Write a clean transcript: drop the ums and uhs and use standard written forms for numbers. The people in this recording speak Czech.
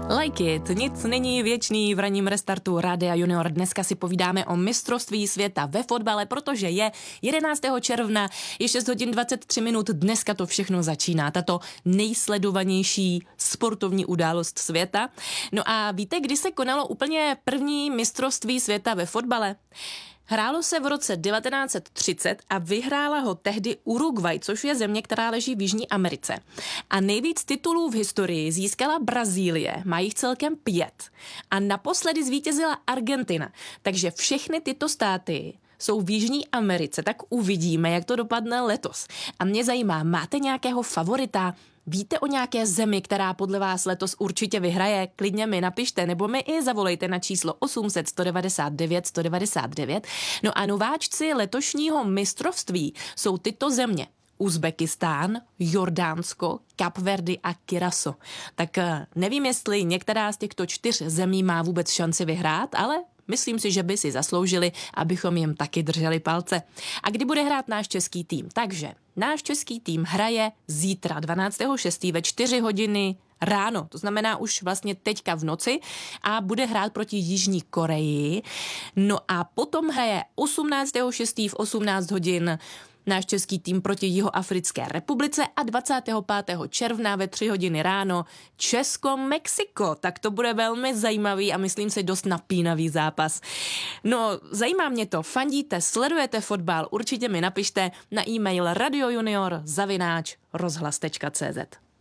Like it, nic není věčný v ranním restartu Rádia Junior. Dneska si povídáme o mistrovství světa ve fotbale, protože je 11. června, je 6 hodin 23 minut, dneska to všechno začíná, tato nejsledovanější sportovní událost světa. No a víte, kdy se konalo úplně první mistrovství světa ve fotbale? Hrálo se v roce 1930 a vyhrála ho tehdy Uruguay, což je země, která leží v Jižní Americe. A nejvíc titulů v historii získala Brazílie, má jich celkem 5. A naposledy zvítězila Argentina. Takže všechny tyto státy jsou v Jižní Americe, tak uvidíme, jak to dopadne letos. A mě zajímá, máte nějakého favorita? Víte o nějaké zemi, která podle vás letos určitě vyhraje? Klidně mi napište, nebo mi i zavolejte na číslo 800 199 199. No a nováčci letošního mistrovství jsou tyto země: Uzbekistán, Jordánsko, Kapverdy a Curaçao. Tak nevím, jestli některá z těchto 4 zemí má vůbec šanci vyhrát, ale myslím si, že by si zasloužili, abychom jim taky drželi palce. A kdy bude hrát náš český tým? Takže náš český tým hraje zítra 12.6. ve 4 hodiny ráno, to znamená už vlastně teďka v noci, a bude hrát proti Jižní Koreji. No a potom hraje 18.6. v 18 hodin náš český tým proti Jihoafrické republice a 25. června ve 3 hodiny ráno Česko-Mexiko. Tak to bude velmi zajímavý a myslím si dost napínavý zápas. No, zajímá mě to. Fandíte, sledujete fotbal? Určitě mi napište na e-mail radiojunior@rozhlas.cz.